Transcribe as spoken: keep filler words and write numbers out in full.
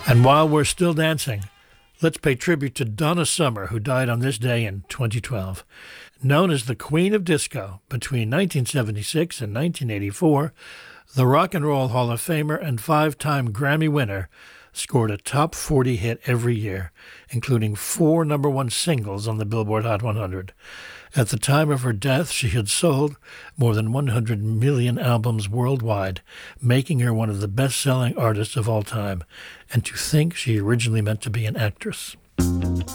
And while we're still dancing, let's pay tribute to Donna Summer, who died on this day in twenty twelve. Known as the Queen of Disco between nineteen seventy-six and nineteen eighty-four, the Rock and Roll Hall of Famer and five-time Grammy winner scored a top forty hit every year, including four number one singles on the Billboard Hot one hundred. At the time of her death, she had sold more than one hundred million albums worldwide, making her one of the best-selling artists of all time. And to think she originally meant to be an actress.